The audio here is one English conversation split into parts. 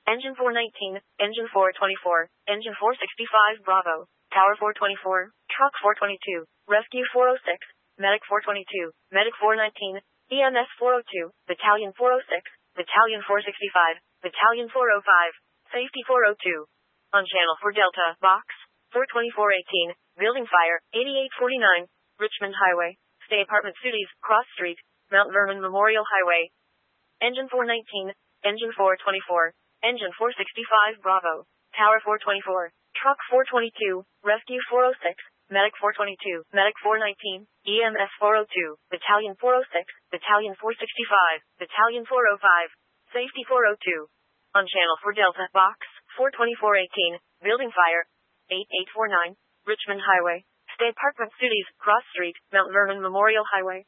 Engine 419, Engine 424, Engine 465 Bravo, Tower 424, Truck 422, Rescue 406, Medic 422, Medic 419, EMS 402, Battalion 406, Battalion 465, Battalion 405, Safety 402. On channel 4 Delta, Box 42418, Building Fire, 8849, Richmond Highway, Stay Apartment Cities, Cross Street, Mount Vernon Memorial Highway. Engine 419, Engine 424, Engine 465 Bravo, Tower 424, Truck 422, Rescue 406, Medic 422, Medic 419, EMS 402, Battalion 406, Battalion 465, Battalion 405, Safety 402. On channel 4 Delta, Box 42418, Building Fire, 8849, Richmond Highway, Stay Apartment Cities, Cross Street, Mount Vernon Memorial Highway.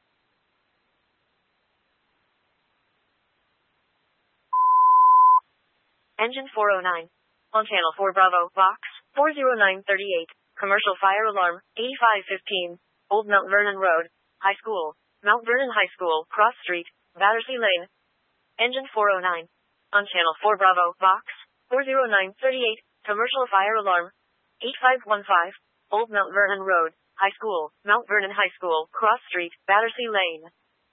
Engine 409. On channel 4 Bravo, Box 40938, Commercial Fire Alarm, 8515, Old Mount Vernon Road, High School, Mount Vernon High School, Cross Street, Battersea Lane. Engine 409. On channel 4 Bravo, Box 40938, Commercial Fire Alarm, 8515, Old Mount Vernon Road, High School, Mount Vernon High School, Cross Street, Battersea Lane.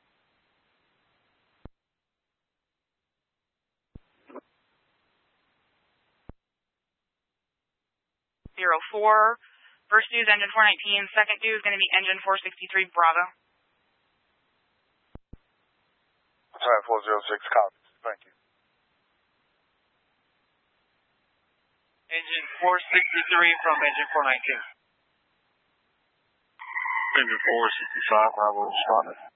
04. First due is Engine 419. Second due is going to be Engine 463 Bravo. Battalion 406, copies. Thank you. Engine 463 from Engine 419. Engine 465, Bravo, responded.